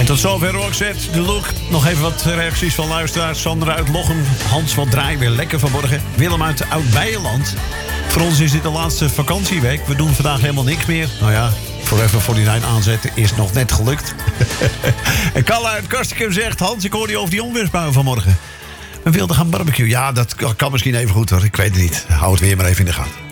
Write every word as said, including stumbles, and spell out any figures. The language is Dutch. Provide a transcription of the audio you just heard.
tot zover Roxette, de look. Nog even wat reacties van luisteraars. Sandra uit Lochem, Hans wat draai weer lekker vanmorgen. Willem uit Oud-Beijerland. Voor ons is dit de laatste vakantieweek. We doen vandaag helemaal niks meer. Nou ja, Forever negenenveertig aanzetten is nog net gelukt. En Kalle uit Kastikum zegt... Hans, ik hoorde je over die onweersbuien vanmorgen. We wilden gaan barbecuen. Ja, dat kan misschien even goed hoor. Ik weet het niet. Hou het weer maar even in de gaten.